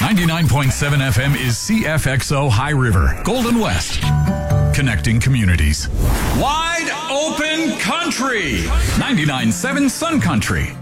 99.7 FM is CFXO High River, Golden West. Connecting communities. Wide open country. 99.7 Sun Country.